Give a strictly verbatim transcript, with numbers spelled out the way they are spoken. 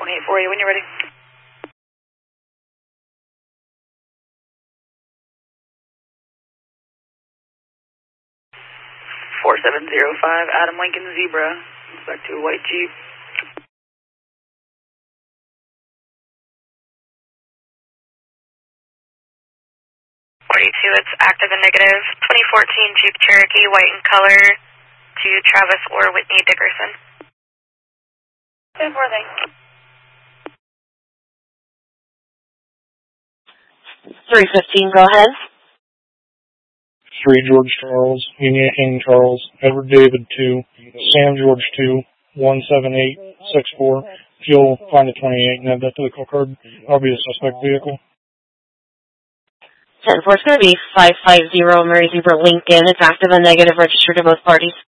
one eight four eight when you're ready. four seven zero five, Adam Lincoln Zebra. Back to a white Jeep. forty-two, it's active and negative. twenty fourteen Jeep Cherokee, white in color, to Travis or Whitney Dickerson. ten four, thanks. three fifteen, go ahead. three George Charles, Union King Charles, Edward David two, Sam George two, one seven eight six four. If you'll find a twenty-eight and add that to the call card, I'll be the suspect vehicle. ten four, it's going to be five five zero Mary Zebra Lincoln. It's active and negative, registered to both parties.